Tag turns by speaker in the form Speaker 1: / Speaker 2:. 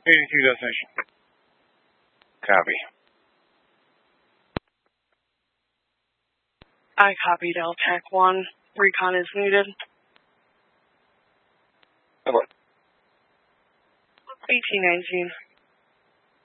Speaker 1: 82 destination.
Speaker 2: Copy.
Speaker 3: I copied LTAC 1. Recon is needed.
Speaker 2: Hello.
Speaker 3: 1819.